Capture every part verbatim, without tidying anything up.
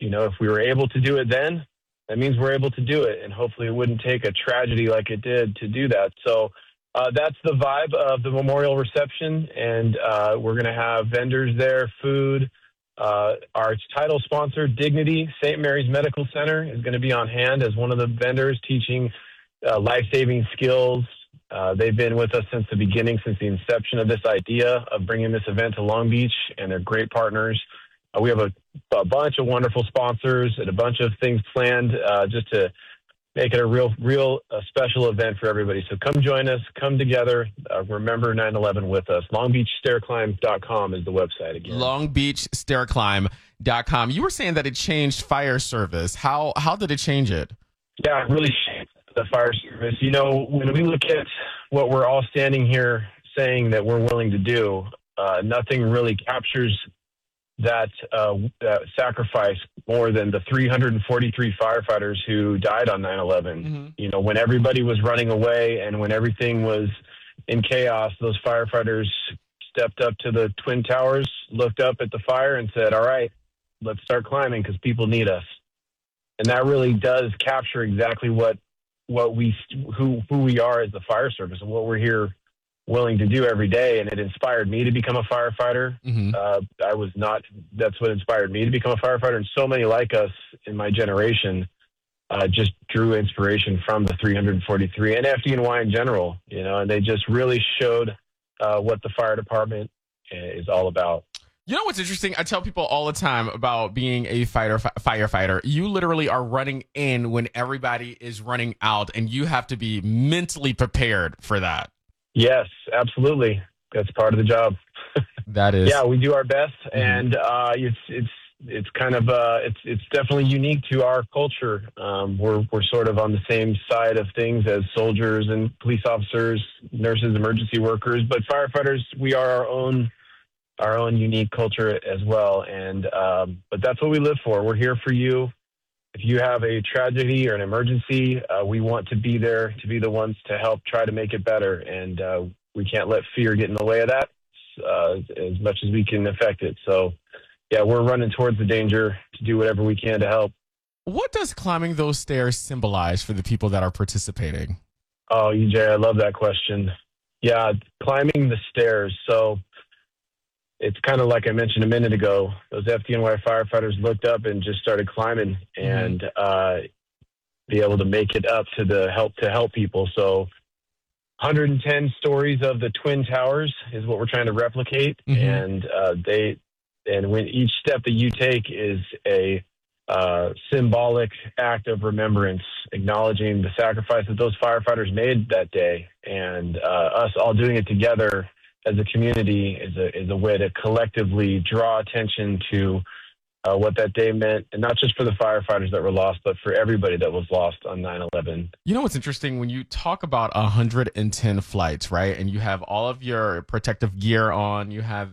you know, if we were able to do it then, that means we're able to do it. And hopefully it wouldn't take a tragedy like it did to do that. So uh, that's the vibe of the memorial reception. And uh, we're going to have vendors there, food. Uh, our title sponsor, Dignity Saint Mary's Medical Center, is going to be on hand as one of the vendors teaching uh, life-saving skills. Uh, they've been with us since the beginning, since the inception of this idea of bringing this event to Long Beach, and they're great partners. Uh, we have a, a bunch of wonderful sponsors and a bunch of things planned uh, just to make it a real, real uh, special event for everybody. So come join us, come together, uh, remember nine eleven with us. long beach stair climb dot com is the website again. long beach stair climb dot com. You were saying that it changed fire service. How how did it change it? Yeah, it really changed the fire service. You know, when we look at what we're all standing here saying that we're willing to do, uh, nothing really captures that, uh, that sacrifice more than the three hundred forty-three firefighters who died on nine eleven. Mm-hmm. You know, when everybody was running away and when everything was in chaos, those firefighters stepped up to the Twin Towers, looked up at the fire and said, all right, let's start climbing because people need us. And that really does capture exactly what, what we, who, who we are as the fire service and what we're here willing to do every day. And it inspired me to become a firefighter. Mm-hmm. Uh, I was not, that's what inspired me to become a firefighter. And so many like us in my generation uh, just drew inspiration from the three hundred forty-three and F D N Y in general, you know, and they just really showed uh, what the fire department is all about. You know what's interesting? I tell people all the time about being a fighter fi- firefighter. You literally are running in when everybody is running out, and you have to be mentally prepared for that. Yes, absolutely. That's part of the job. That is. Yeah, we do our best, mm-hmm. and uh, it's it's it's kind of uh, it's it's definitely unique to our culture. Um, we're we're sort of on the same side of things as soldiers and police officers, nurses, emergency workers, but firefighters, we are our own our own unique culture as well. And um, but that's what we live for. We're here for you. If you have a tragedy or an emergency, uh, we want to be there to be the ones to help try to make it better. And uh, we can't let fear get in the way of that uh, as much as we can affect it. So, yeah, we're running towards the danger to do whatever we can to help. What does climbing those stairs symbolize for the people that are participating? Oh, E J, I love that question. Yeah, climbing the stairs. So it's kind of like I mentioned a minute ago, those F D N Y firefighters looked up and just started climbing and uh, be able to make it up to the help to help people. So one hundred ten stories of the Twin Towers is what we're trying to replicate. Mm-hmm. And uh, they, and when each step that you take is a uh, symbolic act of remembrance, acknowledging the sacrifice that those firefighters made that day, and uh, us all doing it together as a community is a is a way to collectively draw attention to uh, what that day meant, and not just for the firefighters that were lost, but for everybody that was lost on nine eleven. You know what's interesting? When you talk about one hundred ten flights, right, and you have all of your protective gear on, you have,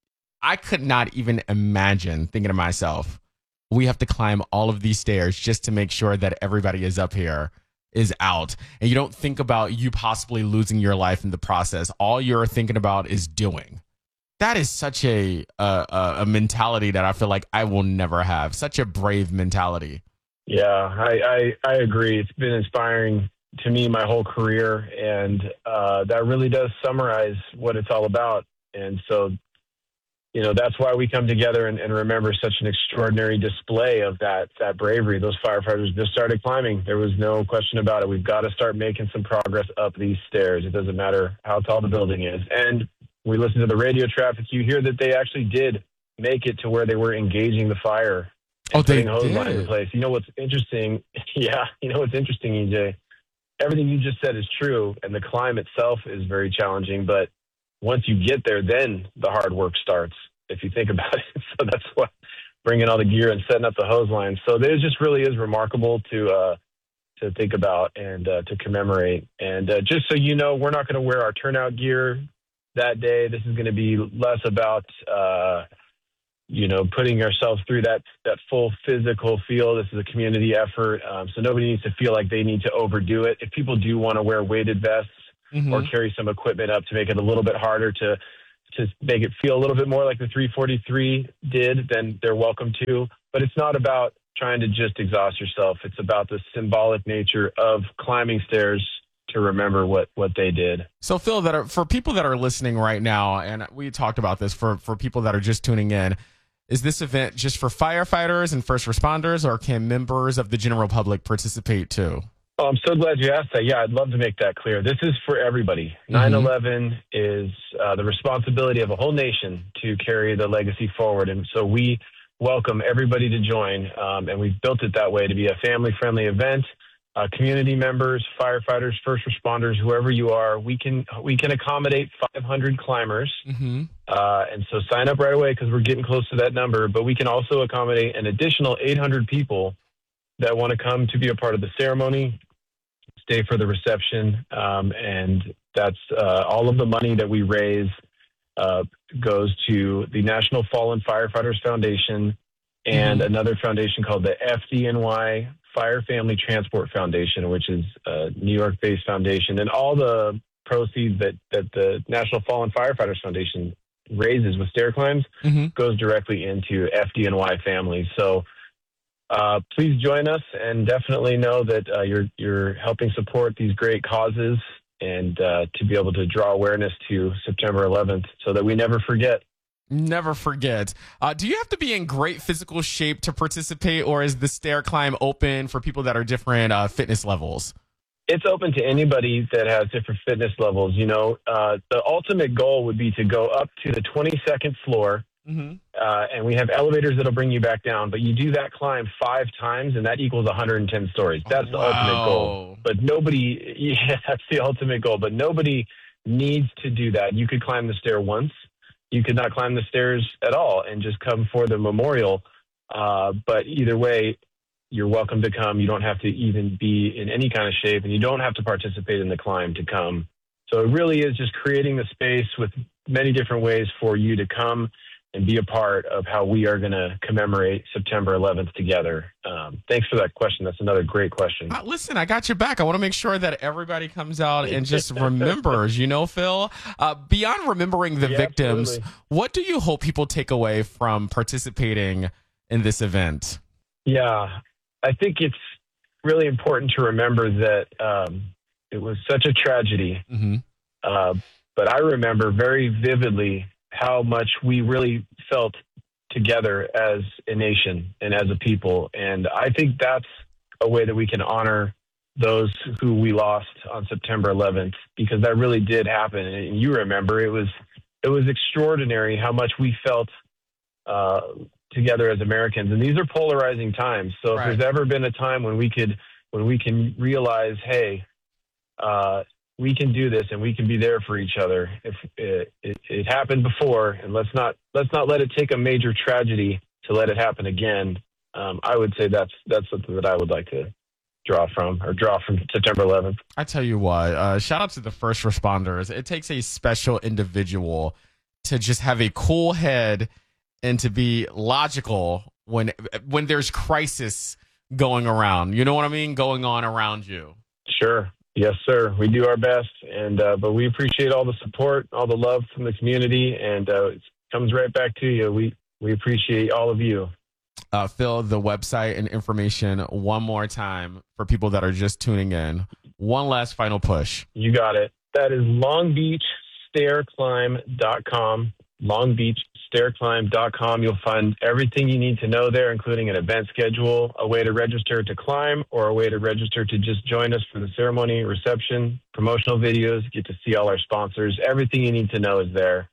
I could not even imagine thinking to myself, we have to climb all of these stairs just to make sure that everybody is up here. Is out, and you don't think about you possibly losing your life in the process. All you're thinking about is doing. That is such a a, a mentality that I feel like I will never have. Such a brave mentality. Yeah, I, I, I agree. It's been inspiring to me my whole career, and uh, that really does summarize what it's all about. And so, you know, that's why we come together and, and remember such an extraordinary display of that that bravery. Those firefighters just started climbing. There was no question about it. We've got to start making some progress up these stairs. It doesn't matter how tall the building is. And we listen to the radio traffic. You hear that they actually did make it to where they were engaging the fire and oh, they putting hose did. lines in place. You know what's interesting? Yeah, you know what's interesting, E J? Everything you just said is true, and the climb itself is very challenging, but once you get there, then the hard work starts, if you think about it. So that's what bringing all the gear and setting up the hose lines. So it just really is remarkable to uh, to think about and uh, to commemorate. And uh, just so you know, we're not going to wear our turnout gear that day. This is going to be less about, uh, you know, putting ourselves through that that full physical feel. This is a community effort. Um, so nobody needs to feel like they need to overdo it. If people do want to wear weighted vests, Mm-hmm. or carry some equipment up to make it a little bit harder to to make it feel a little bit more like the three forty-three did, then they're welcome to. but it's not about trying to just exhaust yourself. It's about the symbolic nature of climbing stairs to remember what, what they did. So, Phil, that are, for people that are listening right now, and we talked about this for, for people that are just tuning in, is this event just for firefighters and first responders, or can members of the general public participate too? Oh, I'm so glad you asked that. Yeah, I'd love to make that clear. This is for everybody. Mm-hmm. nine eleven is uh, the responsibility of a whole nation to carry the legacy forward. And so we welcome everybody to join. Um, and we've built it that way to be a family-friendly event. Uh, community members, firefighters, first responders, whoever you are, we can we can accommodate five hundred climbers. Mm-hmm. Uh, and so sign up right away because we're getting close to that number. But we can also accommodate an additional eight hundred people that want to come to be a part of the ceremony, stay for the reception. Um, and that's uh, all of the money that we raise uh, goes to the National Fallen Firefighters Foundation and mm-hmm. another foundation called the F D N Y Fire Family Transport Foundation, which is a New York-based foundation. And all the proceeds that, that the National Fallen Firefighters Foundation raises with stair climbs mm-hmm. goes directly into F D N Y families. So uh, please join us, and definitely know that uh, you're you're helping support these great causes, and uh, to be able to draw awareness to September eleventh so that we never forget. Never forget. Uh, do you have to be in great physical shape to participate, or is the stair climb open for people that are different uh, fitness levels? It's open to anybody that has different fitness levels. You know, uh, the ultimate goal would be to go up to the twenty-second floor, mm-hmm. uh, and we have elevators that'll bring you back down. But you do that climb five times, and that equals one hundred ten stories. That's the wow. ultimate goal. But nobody, yeah, that's the ultimate goal. But nobody needs to do that. You could climb the stair once. You could not climb the stairs at all and just come for the memorial. Uh, but either way, you're welcome to come. You don't have to even be in any kind of shape, and you don't have to participate in the climb to come. So it really is just creating the space with many different ways for you to come and be a part of how we are going to commemorate September eleventh together. Um, thanks for that question. That's another great question. Uh, listen, I got your back. I want to make sure that everybody comes out and just remembers, you know, Phil, uh, beyond remembering the yeah, victims, absolutely. What do you hope people take away from participating in this event? Yeah, I think it's really important to remember that um, it was such a tragedy. Mm-hmm. Uh, but I remember very vividly how much we really felt together as a nation and as a people. And I think that's a way that we can honor those who we lost on September eleventh, because that really did happen. And you remember, it was, it was extraordinary how much we felt uh, together as Americans. And these are polarizing times. So right. if there's ever been a time when we could, when we can realize, hey, uh, we can do this and we can be there for each other. If it, it, it happened before, and let's not let's not let it take a major tragedy to let it happen again. Um, I would say that's that's something that I would like to draw from or draw from September eleventh. I tell you what, uh, shout out to the first responders. It takes a special individual to just have a cool head and to be logical when when there's crisis going around. You know what I mean? Going on around you. Sure. Yes, sir. We do our best, and uh, but we appreciate all the support, all the love from the community, and uh, it comes right back to you. We we appreciate all of you. Uh, Phil, the website and information one more time for people that are just tuning in. One last final push. You got it. That is long beach stair climb dot com. long beach stair climb dot com. You'll find everything you need to know there, including an event schedule, a way to register to climb, or a way to register to just join us for the ceremony, reception, promotional videos, get to see all our sponsors. Everything you need to know is there.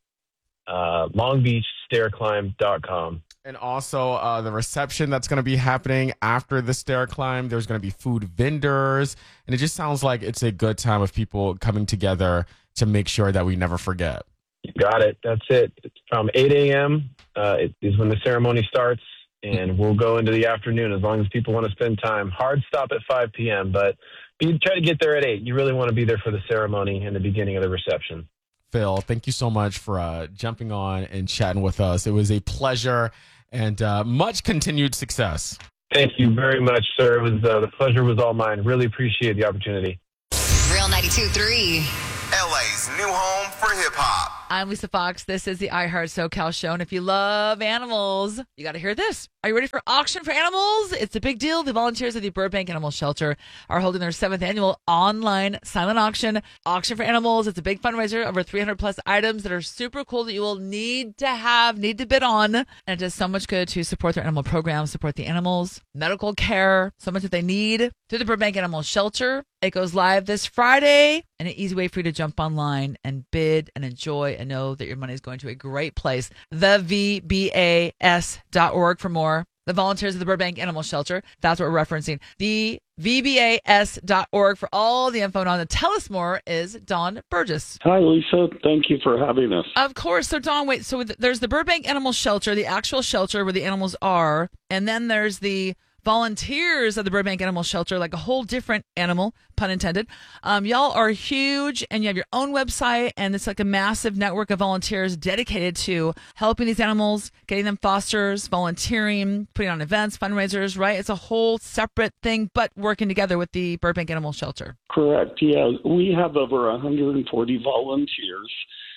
Uh, long beach stair climb dot com. And also uh, the reception that's going to be happening after the stair climb. There's going to be food vendors. And it just sounds like it's a good time of people coming together to make sure that we never forget. You got it. That's it. It's from eight a.m. Uh, it is when the ceremony starts, and we'll go into the afternoon as long as people want to spend time. Hard stop at five p.m., but you try to get there at eight. You really want to be there for the ceremony and the beginning of the reception. Phil, thank you so much for uh, jumping on and chatting with us. It was a pleasure, and uh, much continued success. Thank you very much, sir. It was uh, the pleasure was all mine. Really appreciate the opportunity. Real ninety-two point three. L A's new home for hip-hop. I'm Lisa Fox. This is the iHeart SoCal Show. And if you love animals, you got to hear this. Are you ready for Auction for Animals? It's a big deal. The volunteers of the Burbank Animal Shelter are holding their seventh annual online silent auction. Auction for Animals. It's a big fundraiser, over three hundred plus items that are super cool that you will need to have, need to bid on. And it does so much good to support their animal programs, support the animals, medical care, so much that they need through the Burbank Animal Shelter. It goes live this Friday, and an easy way for you to jump online and bid and enjoy and know that your money is going to a great place. the v b a s dot org for more. The volunteers of the Burbank Animal Shelter. That's what we're referencing. The v b a s dot org for all the info. And on to tell us more is Don Burgess. Hi, Lisa. Thank you for having us. Of course. So, Don, wait. So there's the Burbank Animal Shelter, the actual shelter where the animals are. And then there's the volunteers of the Burbank Animal Shelter, like a whole different animal, pun intended. Um, y'all are huge, and you have your own website, and it's like a massive network of volunteers dedicated to helping these animals, getting them fosters, volunteering, putting on events, fundraisers, right? It's a whole separate thing, but working together with the Burbank Animal Shelter. Correct. Yeah, we have over one hundred forty volunteers.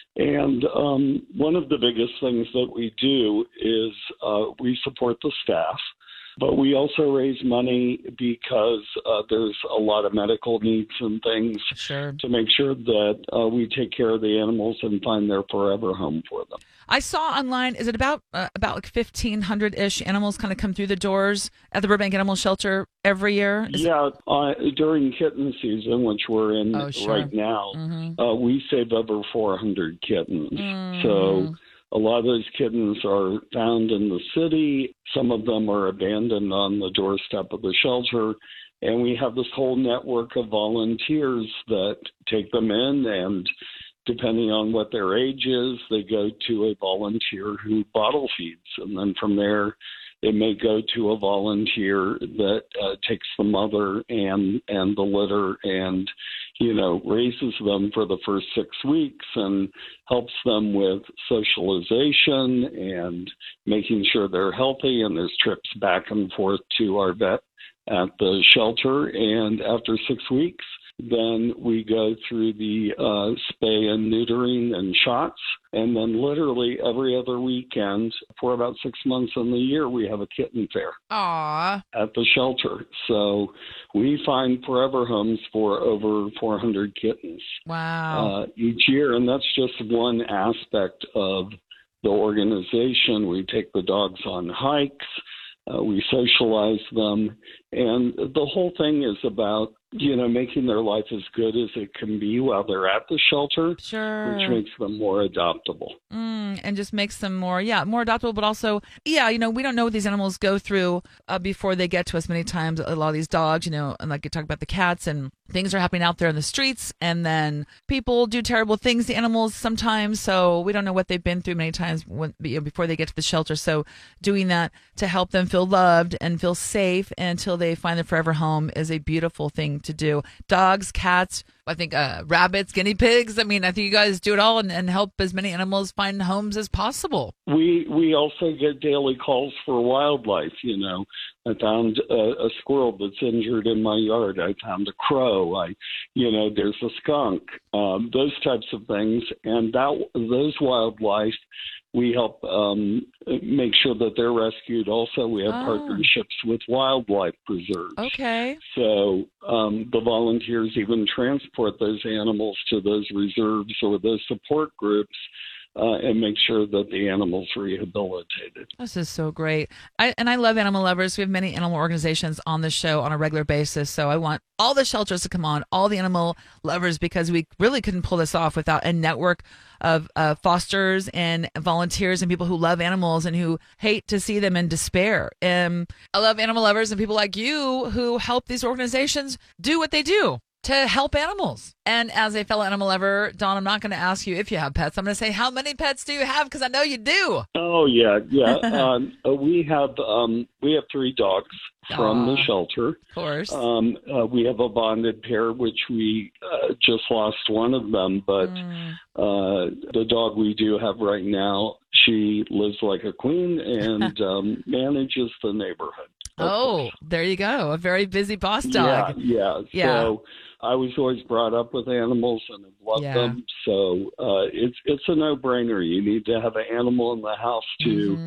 And um, one of the biggest things that we do is uh, we support the staff. But we also raise money because uh, there's a lot of medical needs and things sure. to make sure that uh, we take care of the animals and find their forever home for them. I saw online, is it about uh, about like fifteen hundred-ish animals kind of come through the doors at the Burbank Animal Shelter every year? Is yeah, uh, during kitten season, which we're in oh, sure. right now, mm-hmm. uh, we save over four hundred kittens. Mm. So a lot of those kittens are found in the city. Some of them are abandoned on the doorstep of the shelter. And we have this whole network of volunteers that take them in, and depending on what their age is, they go to a volunteer who bottle feeds. And then from there, it may go to a volunteer that uh, takes the mother and, and the litter and, you know, raises them for the first six weeks and helps them with socialization and making sure they're healthy. And there's trips back and forth to our vet at the shelter. And after six weeks, then we go through the uh, spay and neutering and shots. And then literally every other weekend for about six months in the year, we have a kitten fair Aww. at the shelter. So we find forever homes for over four hundred kittens Wow. uh, each year. And that's just one aspect of the organization. We take the dogs on hikes. Uh, we socialize them. And the whole thing is about, you know, making their life as good as it can be while they're at the shelter, Sure. which makes them more adoptable. Mm, and just makes them more, yeah, more adoptable, but also, yeah, you know, we don't know what these animals go through uh, before they get to us many times. A lot of these dogs, you know, and like you talk about the cats, and things are happening out there in the streets, and then people do terrible things to animals sometimes, so we don't know what they've been through many times when, you know, before they get to the shelter. So doing that to help them feel loved and feel safe until they find their forever home is a beautiful thing to do. Dogs, cats, I think uh, rabbits, guinea pigs. I mean, I think you guys do it all and, and help as many animals find homes as possible. We we also get daily calls for wildlife. You know, I found a, a squirrel that's injured in my yard. I found a crow. I, you know, there's a skunk. Um, those types of things, and that those wildlife. We help um, make sure that they're rescued. Also, we have oh. partnerships with wildlife preserves. Okay. So um, the volunteers even transport those animals to those reserves or those support groups uh, and make sure that the animal's rehabilitated. This is so great. I, and I love animal lovers. We have many animal organizations on the show on a regular basis. So I want all the shelters to come on, all the animal lovers, because we really couldn't pull this off without a network of uh, fosters and volunteers and people who love animals and who hate to see them in despair. And I love animal lovers and people like you who help these organizations do what they do to help animals. And as a fellow animal lover, Don, I'm not going to ask you if you have pets. I'm going to say, how many pets do you have? Because I know you do. Oh, yeah, yeah. um, we have um, we have three dogs from Aww. the shelter. Of course. Um, uh, we have a bonded pair, which we uh, just lost one of them. But Mm. uh, the dog we do have right now, she lives like a queen and um, manages the neighborhood. Oh, there you go. A very busy boss dog. Yeah, yeah. Yeah. So I was always brought up with animals and have loved Yeah. them. So uh, it's it's a no-brainer. You need to have an animal in the house to Mhm.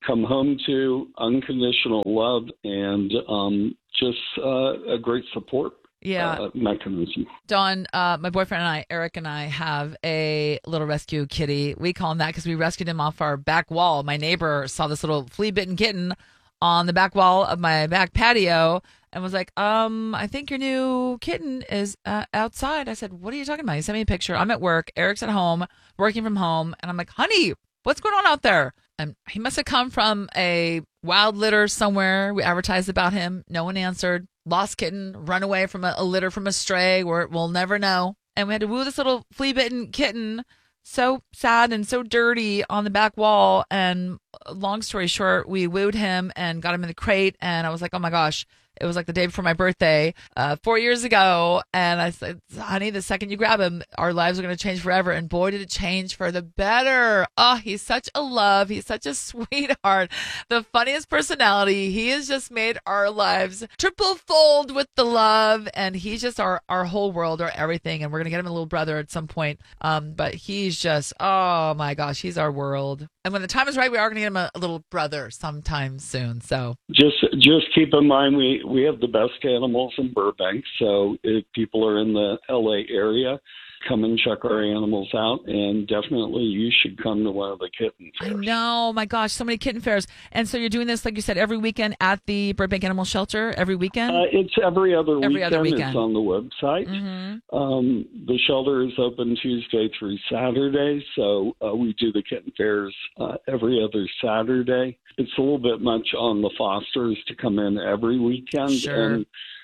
come home to, unconditional love, and um, just uh, a great support Yeah. uh, mechanism. Dawn, uh, my boyfriend and I, Eric and I, have a little rescue kitty. We call him that because we rescued him off our back wall. My neighbor saw this little flea-bitten kitten on the back wall of my back patio and was like, um, I think your new kitten is uh, outside. I said, what are you talking about? He sent me a picture. I'm at work. Eric's at home, working from home. And I'm like, honey, what's going on out there? And he must have come from a wild litter somewhere. We advertised about him. No one answered. Lost kitten, run away from a, a litter from a stray where we'll never know. And we had to woo this little flea-bitten kitten, so sad and so dirty, on the back wall. And long story short, we wooed him and got him in the crate. And I was like, oh my gosh, it was like the day before my birthday, uh, four years ago. And I said, honey, the second you grab him, our lives are going to change forever. And boy, did it change for the better. Oh, he's such a love. He's such a sweetheart. The funniest personality. He has just made our lives triple fold with the love. And he's just our, our whole world, our everything. And we're going to get him a little brother at some point. Um, but he's just, oh my gosh, he's our world. And when the time is right, we are going to get him a, a little brother sometime soon. So just just keep in mind, we, we have the best animals in Burbank. So if people are in the L A area, come and check our animals out. And definitely you should come to one of the kitten fairs. I know. My gosh, so many kitten fairs. And so you're doing this, like you said, every weekend at the Burbank Animal Shelter? Every weekend? Uh, it's every other every weekend. Other weekend. It's on the website. Mm-hmm. Um, the shelter is open Tuesday through Saturday. So uh, we do the kitten fairs uh, every other Saturday. It's a little bit much on the fosters to come in every weekend. Sure. And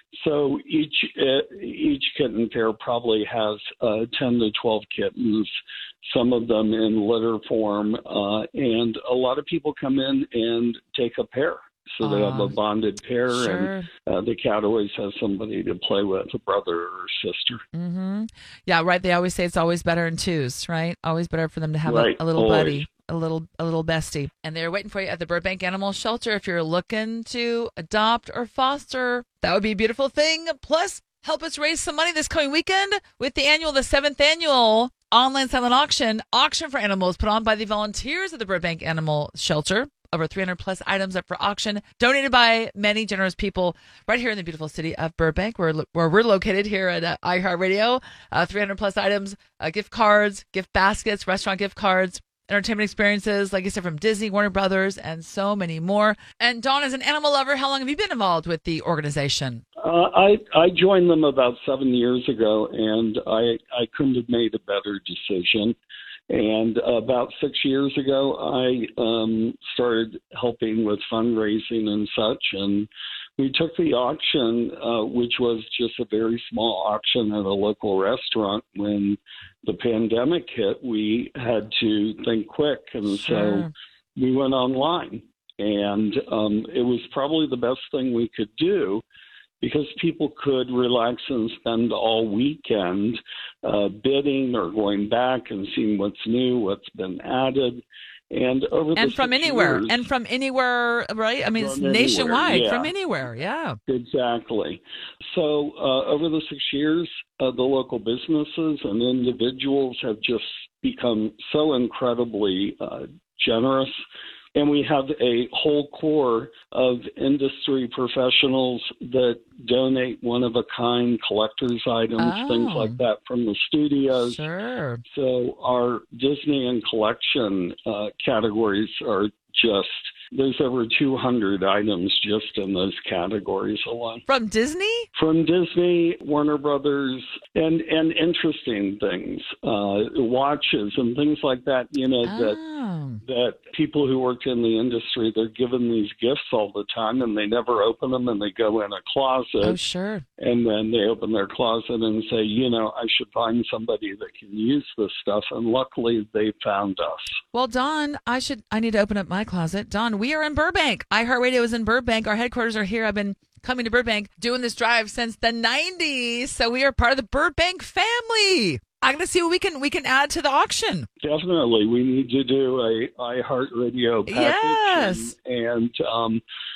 so each uh, each kitten fair probably has uh, ten to twelve kittens, some of them in litter form, uh, and a lot of people come in and take a pair. So they have a bonded pair, sure. and uh, the cat always has somebody to play with, a brother or sister. Mm-hmm. Yeah, right. They always say it's always better in twos, right? Always better for them to have right. a, a little always. buddy. A little a little bestie. And they're waiting for you at the Burbank Animal Shelter if you're looking to adopt or foster. That would be a beautiful thing. Plus, help us raise some money this coming weekend with the annual, the seventh annual online silent auction, auction for animals put on by the volunteers of the Burbank Animal Shelter. Over three hundred plus items up for auction, donated by many generous people right here in the beautiful city of Burbank, where, where we're located here at uh, iHeartRadio. Uh, three hundred plus items, uh, gift cards, gift baskets, restaurant gift cards, entertainment experiences, like I said, from Disney, Warner Brothers, and so many more. And Dawn, as an animal lover, how long have you been involved with the organization? Uh, I I joined them about seven years ago, and I I couldn't have made a better decision. And about six years ago, I um, started helping with fundraising and such. And we took the auction, uh, which was just a very small auction at a local restaurant. When the pandemic hit, we had to think quick. And Sure. so we went online. And um, it was probably the best thing we could do, because people could relax and spend all weekend uh, bidding or going back and seeing what's new, what's been added. And over the And from six anywhere. years, And from anywhere, right? I mean, it's From anywhere, nationwide, yeah. from anywhere. Yeah. Exactly. So uh, over the six years, uh, the local businesses and individuals have just become so incredibly uh, generous. And we have a whole core of industry professionals that donate one-of-a-kind collector's items, Oh. things like that from the studios. Sure. So our Disney and collection uh, categories are just, there's over two hundred items just in those categories alone. From Disney? From Disney, Warner Brothers, and, and interesting things, uh, watches and things like that, you know, that Oh. that people who work in the industry, they're given these gifts all the time and they never open them, and they go in a closet. Oh, sure. And then they open their closet and say, you know, I should find somebody that can use this stuff. And luckily they found us. Well, Dawn, I should, I need to open up my closet. Dawn, we are in Burbank. iHeartRadio is in Burbank. Our headquarters are here. I've been coming to Burbank doing this drive since the nineties. So we are part of the Burbank family. I'm going to see what we can we can add to the auction. Definitely. We need to do a iHeartRadio package. Yes. And, and um,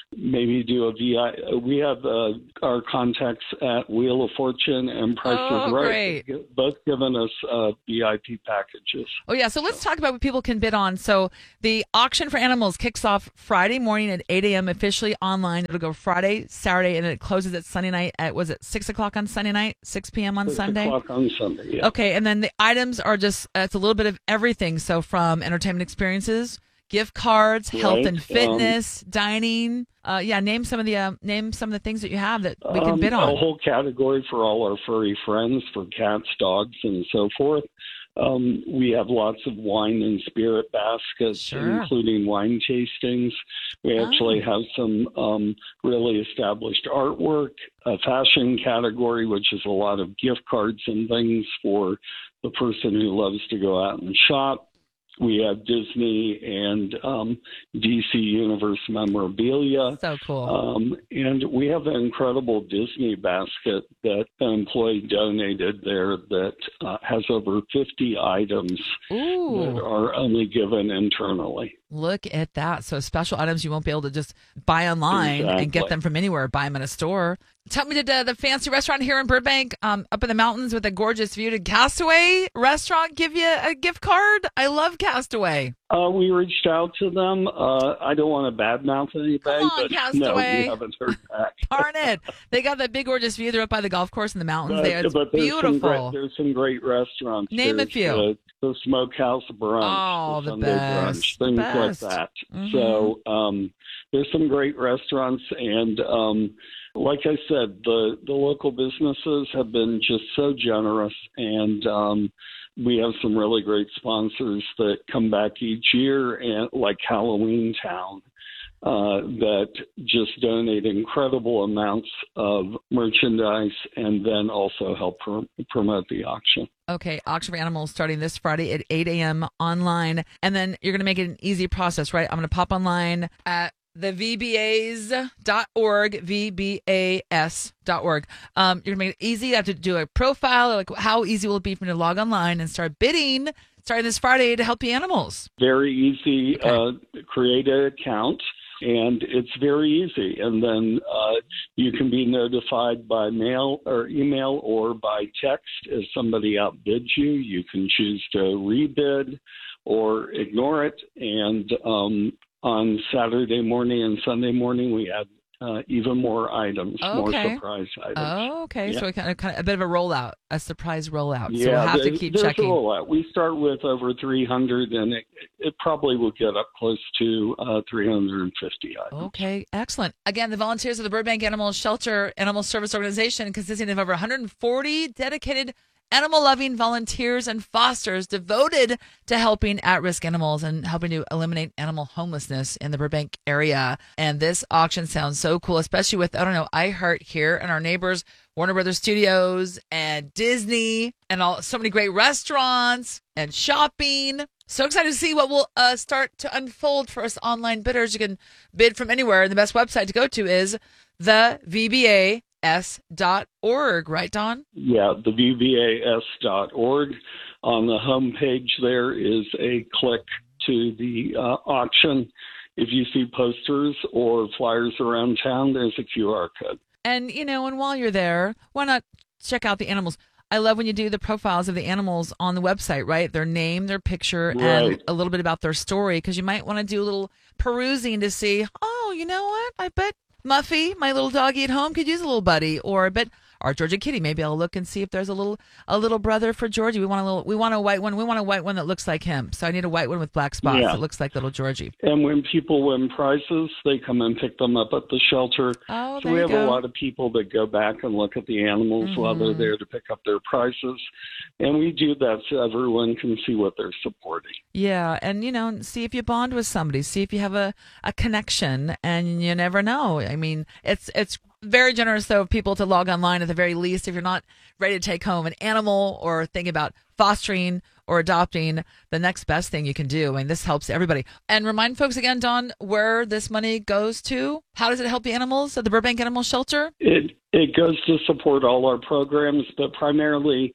maybe do a V I. We have uh, our contacts at Wheel of Fortune and Price Oh, is Right, great. both given us uh, V I P packages. Oh, yeah. So let's talk about what people can bid on. So the auction for animals kicks off Friday morning at eight a.m. officially online. It'll go Friday, Saturday, and it closes at Sunday night at, was it six o'clock on Sunday night, six p.m. on Six Sunday? o'clock on Sunday, yeah. Okay. And then the items are just, uh, it's a little bit of everything. So from entertainment experiences, gift cards, health Right. and fitness, dining. Uh, yeah. Name some of the, uh, name some of the things that you have that we can Um, bid on. A whole category for all our furry friends, for cats, dogs, and so forth. Um, we have lots of wine and spirit baskets, Sure. including wine tastings. We actually have some um, really established artwork, a fashion category, which is a lot of gift cards and things for the person who loves to go out and shop. We have Disney and um, D C Universe memorabilia. So cool. Um, and we have an incredible Disney basket that an employee donated there that uh, has over fifty items that Ooh. are only given internally. Look at that. So special items you won't be able to just buy online and get Exactly. them from anywhere. Buy them at a store. Tell me, did uh, the fancy restaurant here in Burbank, um, up in the mountains with a gorgeous view, did Castaway Restaurant give you a gift card? I love Castaway. Uh, we reached out to them. Uh, I don't want to badmouth anybody, Come on, but no, Castaway. we haven't heard back. Darn it. They got that big gorgeous view. They're up by the golf course in the mountains But, there. It's but there's some great, beautiful. there's some great restaurants. Name a There's few. The, the Smokehouse Brunch, Oh, the Sunday best, brunch, the things best. like that. Mhm. So um, there's some great restaurants, and um, like I said, the the local businesses have been just so generous, and um, we have some really great sponsors that come back each year, and like Halloween Town. Uh, that just donate incredible amounts of merchandise and then also help pr- promote the auction. Okay, Auction for Animals starting this Friday at eight a.m. online. And then you're going to make it an easy process, right? I'm going to pop online at the V B As dot org, V B A S dot org. Um, you're going to make it easy. You have to do a profile. Like, how easy will it be for me to log online and start bidding starting this Friday to help the animals? Very easy. Okay. Uh, create an account. And it's very easy. And then uh, you can be notified by mail or email or by text if somebody outbids you. You can choose to rebid or ignore it. And um, on Saturday morning and Sunday morning, we add uh, even more items, more Okay. surprise items. Oh, okay. Yeah. So kind of, kind of a bit of a rollout, a surprise rollout. Yeah, so we'll have to there- keep there's checking. a rollout. We start with over three hundred, and it, it probably will get up close to uh, three hundred fifty items. Okay, excellent. Again, the volunteers of the Burbank Animal Shelter Animal Service Organization, consisting of over one hundred forty dedicated animal-loving volunteers and fosters devoted to helping at-risk animals and helping to eliminate animal homelessness in the Burbank area. And this auction sounds so cool, especially with, I don't know, iHeart here and our neighbors, Warner Brothers Studios and Disney and all so many great restaurants and shopping. So excited to see what will uh, start to unfold for us online bidders. You can bid from anywhere. And the best website to go to is the V B A S dot org, right, Don? Yeah, the V B A S dot org. On the homepage, there is a click to the uh, auction. If you see posters or flyers around town, there's a Q R code. And, you know, and while you're there, why not check out the animals? I love when you do the profiles of the animals on the website, right? Their name, their picture, and Right. a little bit about their story, because you might want to do a little perusing to see, oh, you know what? I bet Muffy, my little doggy at home, could use a little buddy. Or I bet our Georgia kitty, maybe I'll look and see if there's a little a little brother for Georgie. We want a little we want a white one. We want a white one that looks like him. So I need a white one with black spots Yeah. that looks like little Georgie. And when people win prizes, they come and pick them up at the shelter. Oh, So there we you have go. a lot of people that go back and look at the animals while they're Mhm. there to pick up their prizes. And we do that so everyone can see what they're supporting. Yeah, and you know, see if you bond with somebody, see if you have a, a connection, and you never know. I mean, it's it's very generous though of people to log online at the very least if you're not ready to take home an animal or think about fostering or adopting. The next best thing you can do. I mean, this helps everybody. And remind folks again, Don, where this money goes to. How does it help the animals at the Burbank Animal Shelter? It it goes to support all our programs, but primarily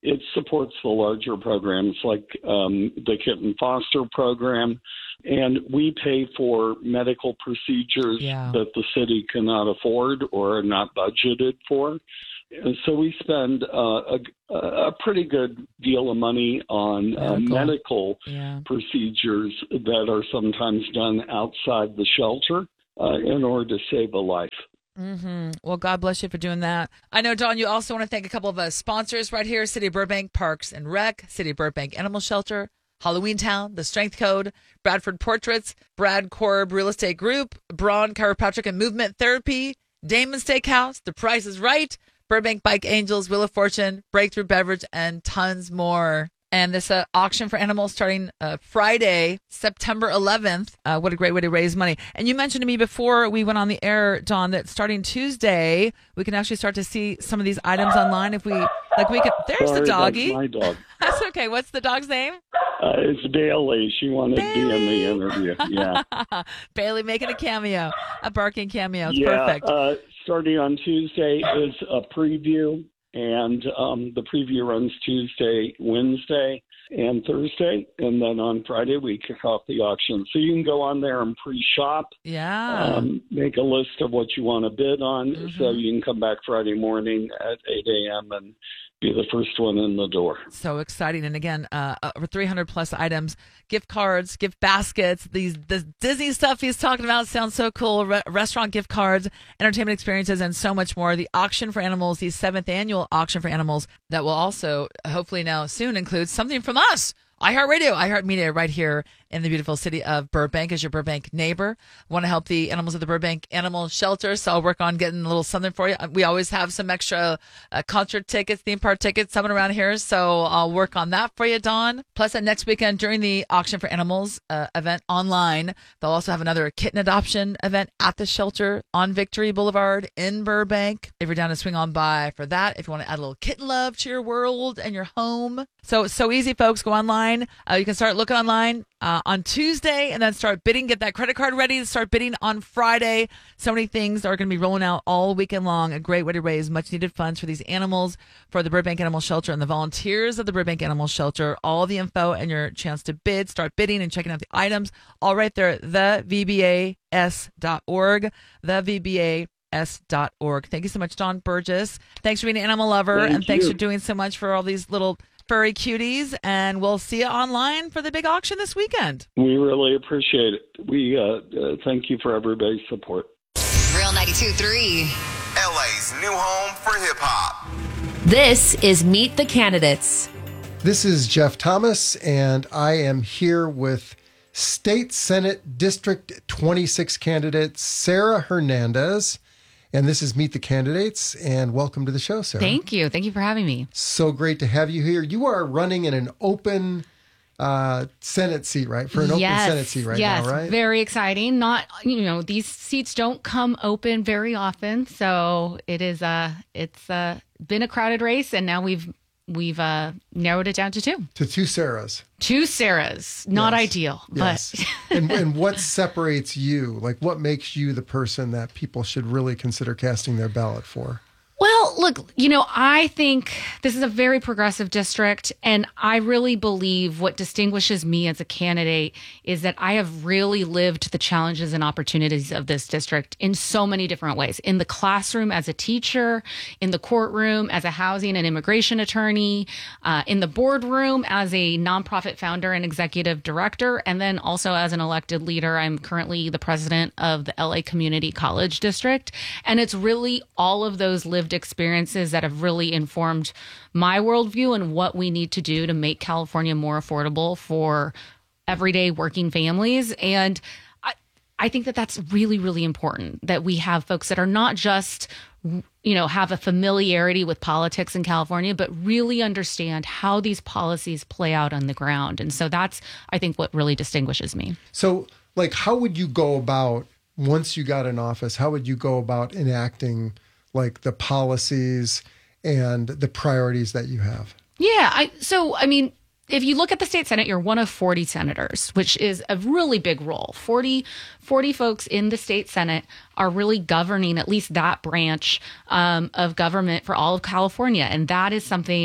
it supports the larger programs like um, the Kitten Foster program. And we pay for medical procedures Yeah. that the city cannot afford or are not budgeted for. And so we spend uh, a, a pretty good deal of money on uh, Medical. medical Yeah. procedures that are sometimes done outside the shelter uh, in order to save a life. Mm-hmm. Well, God bless you for doing that. I know, Dawn, you also want to thank a couple of uh, sponsors right here: City of Burbank Parks and Rec, City of Burbank Animal Shelter, Halloween Town, The Strength Code, Bradford Portraits, Brad Korb Real Estate Group, Braun Chiropractic and Movement Therapy, Damon Steakhouse, The Price is Right, Burbank Bike Angels, Wheel of Fortune, Breakthrough Beverage, and tons more. And this uh, auction for animals starting uh, Friday, September eleventh. Uh, what a great way to raise money. And you mentioned to me before we went on the air, Dawn, that starting Tuesday, we can actually start to see some of these items online. If we, like we can, there's Sorry, the doggy. That's my dog. That's okay. What's the dog's name? Uh, it's Bailey. She wanted to be in Bailey. the interview. Yeah. Bailey making a cameo, a barking cameo. It's yeah, perfect. Uh, starting on Tuesday is a preview, and um, the preview runs Tuesday, Wednesday, and Thursday, and then on Friday we kick off the auction. So you can go on there and pre-shop, yeah. um, make a list of what you want to bid on, Mhm. so you can come back Friday morning at eight a.m. and be the first one in the door. So exciting. And again, uh, over three hundred plus items, gift cards, gift baskets, these the Disney stuff he's talking about sounds so cool. Re- restaurant gift cards, entertainment experiences, and so much more. The auction for animals, the seventh annual auction for animals that will also hopefully now soon include something from us. iHeartRadio, iHeartMedia right here in the beautiful city of Burbank as your Burbank neighbor. Want to help the animals of the Burbank Animal Shelter, so I'll work on getting a little something for you. We always have some extra uh, concert tickets, theme park tickets, something around here, so I'll work on that for you, Dawn. Plus, uh, next weekend during the Auction for Animals uh, event online, they'll also have another kitten adoption event at the shelter on Victory Boulevard in Burbank. If you're down to swing on by for that, if you want to add a little kitten love to your world and your home. So it's so easy, folks. Go online. Uh, you can start looking online uh, on Tuesday and then start bidding. Get that credit card ready to start bidding on Friday. So many things are going to be rolling out all weekend long. A great way to raise much needed funds for these animals, for the Burbank Animal Shelter and the volunteers of the Burbank Animal Shelter. All the info and your chance to bid, start bidding and checking out the items, all right there at the V B A S dot org, the V B A S dot org. Thank you so much, Dawn Burgess. Thanks for being an animal lover, Thank and thanks you. for doing so much for all these little furry cuties. And we'll see you online for the big auction this weekend. We really appreciate it. We uh, uh, thank you for everybody's support. Real ninety-two point three. L A's new home for hip hop. This is Meet the Candidates. This is Jeff Thomas, and I am here with State Senate District twenty-six candidate Sarah Hernandez. And this is Meet the Candidates, and welcome to the show, Sarah. Thank you. Thank you for having me. So great to have you here. You are running in an open uh, Senate seat, right? For an yes, open Senate seat right yes, now, right? Very exciting. Not, you know, these seats don't come open very often, so it is uh it's uh been a crowded race, and now we've we've uh narrowed it down to two. To two Sarahs. Two Sarahs. Not Yes. ideal, Yes. but and, and what separates you? Like, what makes you the person that people should really consider casting their ballot for? Well, look, you know, I think this is a very progressive district, and I really believe what distinguishes me as a candidate is that I have really lived the challenges and opportunities of this district in so many different ways. In the classroom as a teacher, in the courtroom as a housing and immigration attorney, uh, in the boardroom as a nonprofit founder and executive director, and then also as an elected leader. I'm currently the president of the L A Community College District, and it's really all of those lived experiences that have really informed my worldview and what we need to do to make California more affordable for everyday working families. And I, I think that that's really, really important, that we have folks that are not just, you know, have a familiarity with politics in California, but really understand how these policies play out on the ground. And so that's, I think, what really distinguishes me. So, like, how would you go about, once you got in office, how would you go about enacting like the policies and the priorities that you have? Yeah. I, so, I mean, if you look at the state Senate, you're one of forty senators, which is a really big role. forty, forty folks in the state Senate are really governing at least that branch um, of government for all of California. And that is something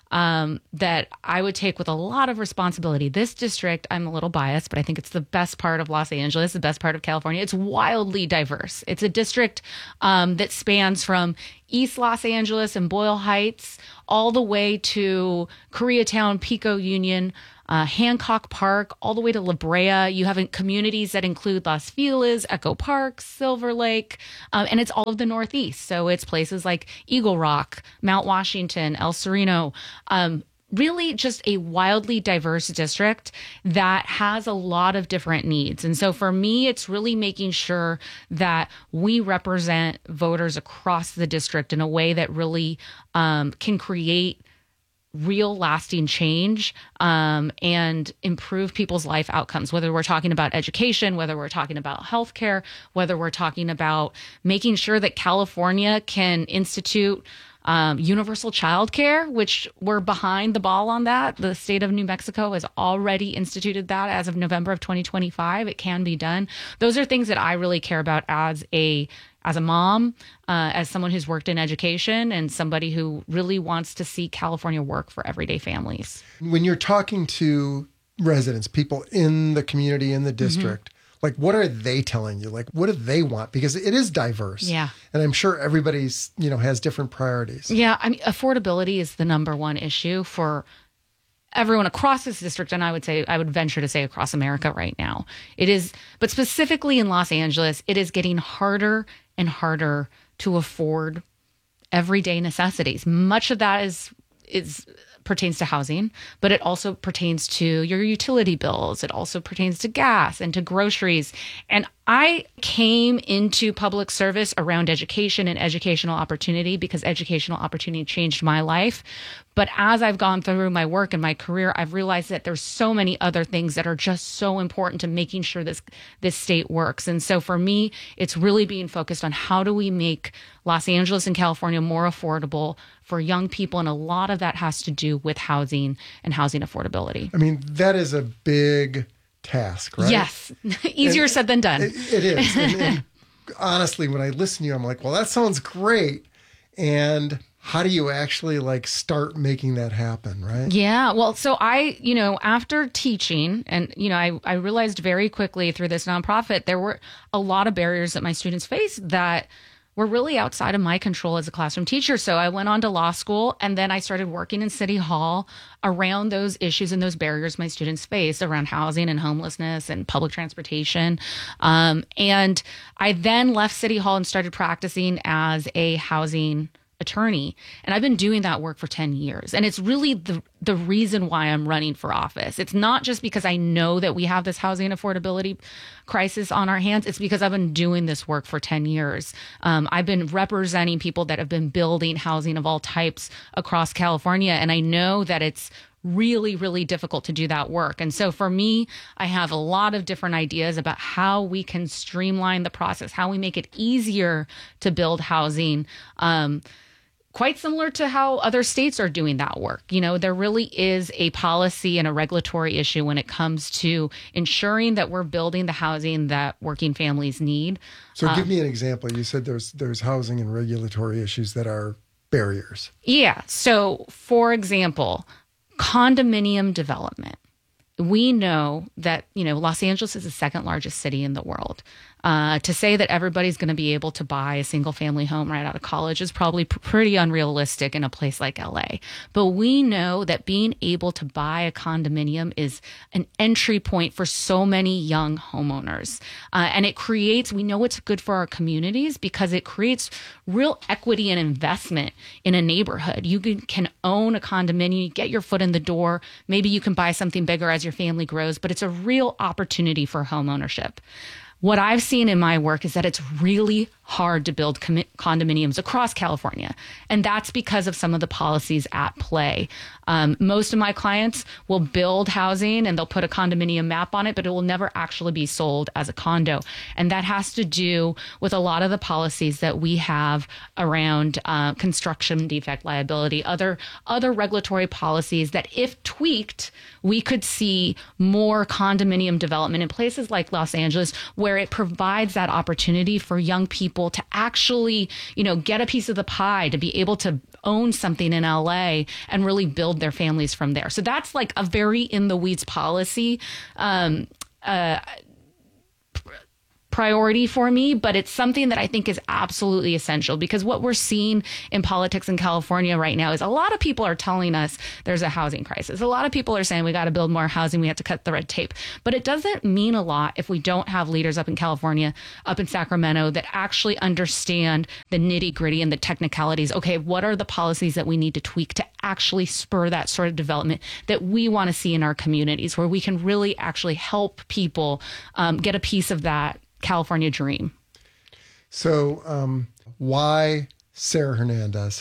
um, that I would take with a lot of responsibility. This district, I'm a little biased, but I think it's the best part of Los Angeles, the best part of California. It's wildly diverse. It's a district um, that spans from East Los Angeles and Boyle Heights all the way to Koreatown, Pico Union, Uh, Hancock Park, all the way to La Brea. You have communities that include Los Feliz, Echo Park, Silver Lake, um, and it's all of the Northeast. So it's places like Eagle Rock, Mount Washington, El Sereno. Um, really just a wildly diverse district that has a lot of different needs. And so for me, it's really making sure that we represent voters across the district in a way that really um, can create real lasting change um, and improve people's life outcomes, whether we're talking about education, whether we're talking about healthcare, whether we're talking about making sure that California can institute um, universal childcare, which we're behind the ball on that. The state of New Mexico has already instituted that as of November of twenty twenty-five. It can be done. Those are things that I really care about as a as a mom, uh, as someone who's worked in education, and somebody who really wants to see California work for everyday families. When you're talking to residents, people in the community, in the district, mm-hmm. like what are they telling you? Like, what do they want? Because it is diverse. Yeah. And I'm sure everybody's, you know, has different priorities. Yeah. I mean, affordability is the number one issue for everyone across this district, and I would say, I would venture to say across America right now. It is, but specifically in Los Angeles, it is getting harder and harder to afford everyday necessities. Much of that is is pertains to housing, but it also pertains to your utility bills. It also pertains to gas and to groceries. And I came into public service around education and educational opportunity because educational opportunity changed my life. But as I've gone through my work and my career, I've realized that there's so many other things that are just so important to making sure this this state works. And so for me, it's really being focused on how do we make Los Angeles and California more affordable for young people. And a lot of that has to do with housing and housing affordability. I mean, that is a big task, right? Yes. Easier and said than done. It, it is. And, and honestly, when I listen to you, I'm like, well, that sounds great. And how do you actually like start making that happen, right? Yeah. Well, so I, you know, after teaching and, you know, I, I realized very quickly through this nonprofit, there were a lot of barriers that my students faced that were really outside of my control as a classroom teacher. So I went on to law school, and then I started working in City Hall around those issues and those barriers my students face around housing and homelessness and public transportation. Um, and I then left City Hall and started practicing as a housing attorney. And I've been doing that work for ten years. And it's really the the reason why I'm running for office. It's not just because I know that we have this housing affordability crisis on our hands. It's because I've been doing this work for ten years. Um, I've been representing people that have been building housing of all types across California. And I know that it's really, really difficult to do that work. And so for me, I have a lot of different ideas about how we can streamline the process, how we make it easier to build housing. Um, Quite similar to how other states are doing that work. You know, there really is a policy and a regulatory issue when it comes to ensuring that we're building the housing that working families need. So give um, me an example. You said there's there's housing and regulatory issues that are barriers. Yeah. So, for example, condominium development. We know that, you know, Los Angeles is the second largest city in the world. Uh, to say that everybody's going to be able to buy a single family home right out of college is probably pr- pretty unrealistic in a place like L A. But we know that being able to buy a condominium is an entry point for so many young homeowners. Uh, and it creates, we know it's good for our communities because it creates real equity and investment in a neighborhood. You can, can own a condominium, you get your foot in the door. Maybe you can buy something bigger as your family grows, but it's a real opportunity for home ownership. What I've seen in my work is that it's really hard to build com- condominiums across California. And that's because of some of the policies at play. Um, most of my clients will build housing and they'll put a condominium map on it, but it will never actually be sold as a condo. And that has to do with a lot of the policies that we have around uh, construction defect liability, other, other regulatory policies that if tweaked, we could see more condominium development in places like Los Angeles where it provides that opportunity for young people people to actually, you know, get a piece of the pie, to be able to own something in L A and really build their families from there. So that's like a very in the weeds policy um, uh, priority for me, but it's something that I think is absolutely essential, because what we're seeing in politics in California right now is a lot of people are telling us there's a housing crisis. A lot of people are saying we got to build more housing, we have to cut the red tape. But it doesn't mean a lot if we don't have leaders up in California, up in Sacramento, that actually understand the nitty gritty and the technicalities. Okay, what are the policies that we need to tweak to actually spur that sort of development that we want to see in our communities, where we can really actually help people um, get a piece of that California dream. So um, why Sarah Hernandez?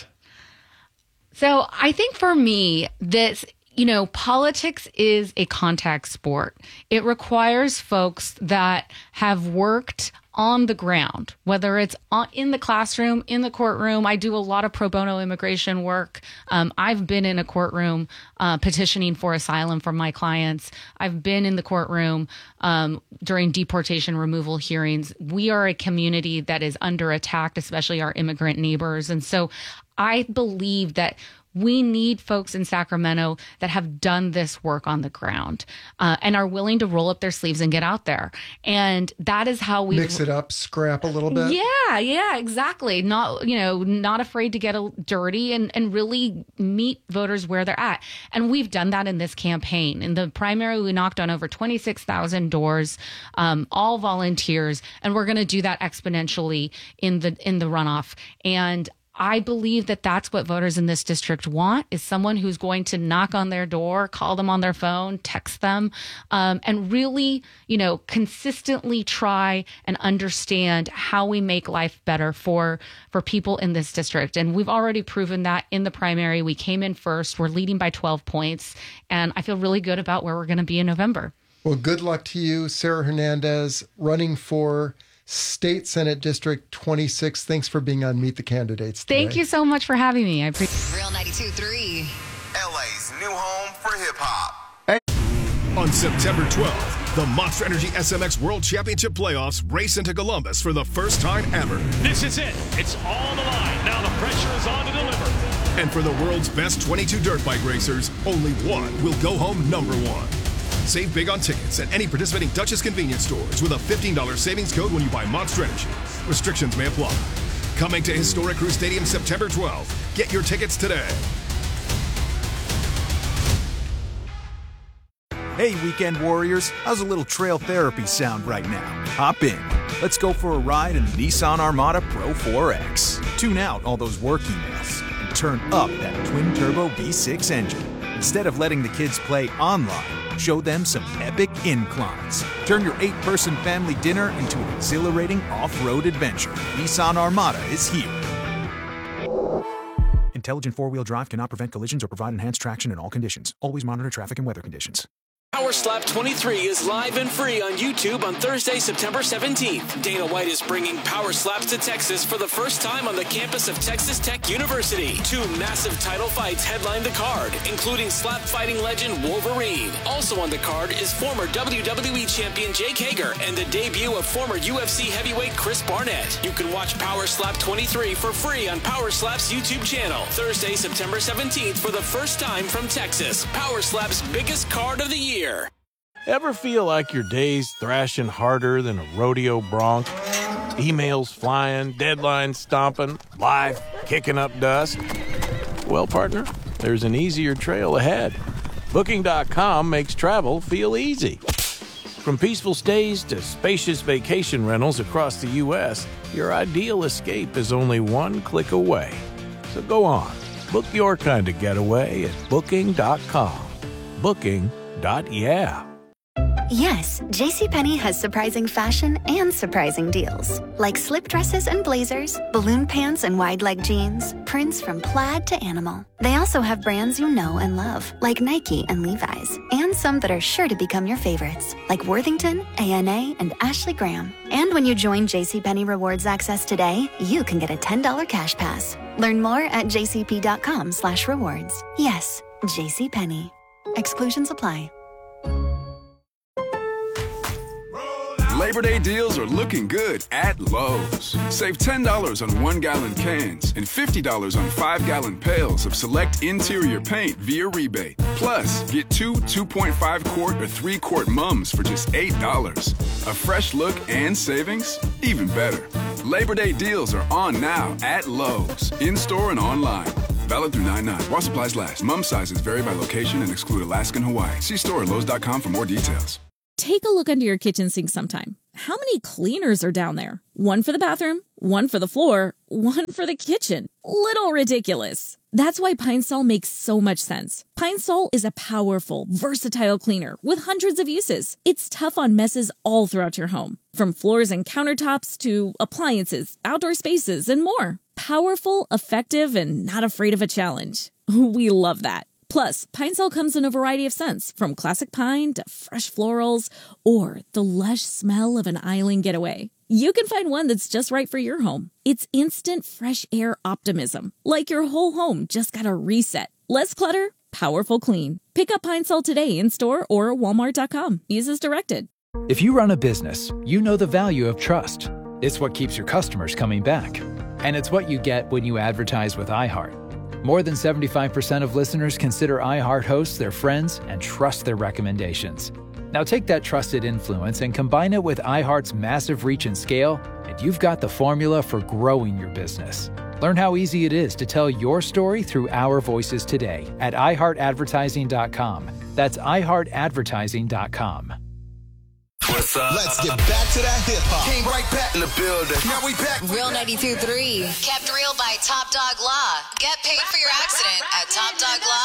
So I think for me, this, you know, politics is a contact sport. It requires folks that have worked on the ground, whether it's on, in the classroom, in the courtroom. I do a lot of pro bono immigration work. Um, I've been in a courtroom uh, petitioning for asylum for my clients. I've been in the courtroom um, during deportation removal hearings. We are a community that is under attack, especially our immigrant neighbors. And so I believe that we need folks in Sacramento that have done this work on the ground uh, and are willing to roll up their sleeves and get out there. And that is how we mix it up, scrap a little bit. Yeah, yeah, exactly. Not, you know, not afraid to get a, dirty and, and really meet voters where they're at. And we've done that in this campaign. In the primary, we knocked on over twenty-six thousand doors, um, all volunteers, and we're going to do that exponentially in the in the runoff. And I believe that that's what voters in this district want, is someone who's going to knock on their door, call them on their phone, text them, um, and really, you know, consistently try and understand how we make life better for, for people in this district. And we've already proven that in the primary. We came in first. We're leading by twelve points. And I feel really good about where we're going to be in November. Well, good luck to you, Sarah Hernandez, running for State Senate District twenty-six. Thanks for being on Meet the Candidates today. Thank you so much for having me. I appreciate it. Real ninety-two point three. L A's new home for hip hop. On September twelfth, the Monster Energy S M X World Championship Playoffs race into Columbus for the first time ever. This is it. It's on the line. Now the pressure is on to deliver. And for the world's best twenty-two dirt bike racers, only one will go home number one. Save big on tickets at any participating Dutchess convenience stores with a fifteen dollars savings code when you buy Monster Energy. Restrictions may apply. Coming to Historic Crew Stadium September twelfth. Get your tickets today. Hey, weekend warriors, how's a little trail therapy sound right now? Hop in. Let's go for a ride in the Nissan Armada Pro four X. Tune out all those work emails and turn up that twin-turbo V six engine. Instead of letting the kids play online, show them some epic inclines. Turn your eight-person family dinner into an exhilarating off-road adventure. Nissan Armada is here. Intelligent four-wheel drive cannot prevent collisions or provide enhanced traction in all conditions. Always monitor traffic and weather conditions. Power Slap twenty-three is live and free on YouTube on Thursday, September seventeenth. Dana White is bringing Power Slaps to Texas for the first time on the campus of Texas Tech University. Two massive title fights headline the card, including slap fighting legend Wolverine. Also on the card is former W W E champion Jake Hager and the debut of former U F C heavyweight Chris Barnett. You can watch Power Slap twenty-three for free on Power Slap's YouTube channel. Thursday, September seventeenth for the first time from Texas. Power Slap's biggest card of the year. Ever feel like your day's thrashing harder than a rodeo bronc? Emails flying, deadlines stomping, life kicking up dust? Well, partner, there's an easier trail ahead. Booking dot com makes travel feel easy. From peaceful stays to spacious vacation rentals across the U S, your ideal escape is only one click away. So go on, book your kind of getaway at Booking dot com. Booking. Dot yeah. Yes, JCPenney has surprising fashion and surprising deals. Like slip dresses and blazers, balloon pants and wide leg jeans, prints from plaid to animal. They also have brands you know and love, like Nike and Levi's, and some that are sure to become your favorites, like Worthington, A N A, and Ashley Graham. And when you join JCPenney Rewards Access today, you can get a ten dollars cash pass. Learn more at jcp.com slash rewards. Yes, JCPenney. Exclusions apply. Labor Day deals are looking good at Lowe's. Save ten dollars on one-gallon cans and fifty dollars on five-gallon pails of select interior paint via rebate. Plus, get two two point five quart or three quart mums for just eight dollars. A fresh look and savings? Even better. Labor Day deals are on now at Lowe's, in-store and online. Valid through nine nine. While supplies last. Mum sizes vary by location and exclude Alaska and Hawaii. See store at Lowe's dot com for more details. Take a look under your kitchen sink sometime. How many cleaners are down there? One for the bathroom, one for the floor, one for the kitchen. Little ridiculous. That's why Pine Sol makes so much sense. Pine Sol is a powerful, versatile cleaner with hundreds of uses. It's tough on messes all throughout your home, from floors and countertops to appliances, outdoor spaces, and more. Powerful, effective, and not afraid of a challenge. We love that. Plus, Pine Sol comes in a variety of scents, from classic pine to fresh florals, or the lush smell of an island getaway. You can find one that's just right for your home. It's instant fresh air optimism, like your whole home just got a reset. Less clutter, powerful clean. Pick up Pine Sol today in-store or walmart dot com. Use as directed. If you run a business, you know the value of trust. It's what keeps your customers coming back. And it's what you get when you advertise with iHeart. More than seventy-five percent of listeners consider iHeart hosts their friends and trust their recommendations. Now take that trusted influence and combine it with iHeart's massive reach and scale, and you've got the formula for growing your business. Learn how easy it is to tell your story through our voices today at i heart advertising dot com. That's i heart advertising dot com. What's up? Let's get back to that hip hop. Came right back in the building. Now we back. Real ninety-two point three. Kept real by Top Dog Law. Get paid for your accident at top dog law